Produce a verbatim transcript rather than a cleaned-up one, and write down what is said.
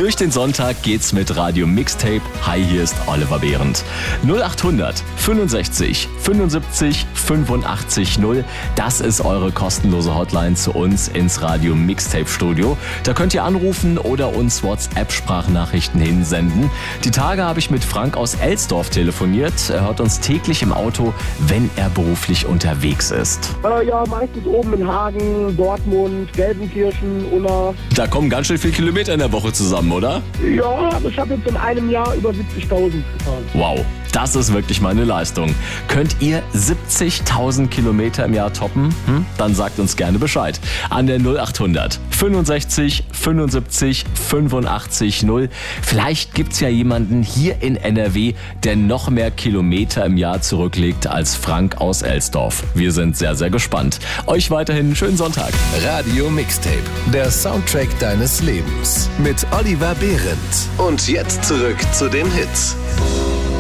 Durch den Sonntag geht's mit Radio Mixtape. Hi, hier ist Oliver Behrendt. null achthundert fünfundsechzig fünfundsiebzig fünfundachtzig null. Das ist eure kostenlose Hotline zu uns ins Radio Mixtape Studio. Da könnt ihr anrufen oder uns WhatsApp-Sprachnachrichten hinsenden. Die Tage habe ich mit Frank aus Elsdorf telefoniert. Er hört uns täglich im Auto, wenn er beruflich unterwegs ist. Äh, ja, meistens oben in Hagen, Dortmund, Gelsenkirchen, Unna. Da kommen ganz schön viele Kilometer in der Woche zusammen, oder? Ja, also ich habe jetzt in einem Jahr über siebzigtausend gefahren. Wow, das ist wirklich mal eine Leistung. Könnt ihr siebzigtausend Kilometer im Jahr toppen? Hm? Dann sagt uns gerne Bescheid. An der null achthundert fünfundsechzig fünfundsiebzig fünfundachtzig null. Vielleicht gibt's ja jemanden hier in N R W, der noch mehr Kilometer im Jahr zurücklegt als Frank aus Elsdorf. Wir sind sehr, sehr gespannt. Euch weiterhin einen schönen Sonntag. Radio Mixtape, der Soundtrack deines Lebens mit Oliver Behrendt. Und jetzt zurück zu den Hits.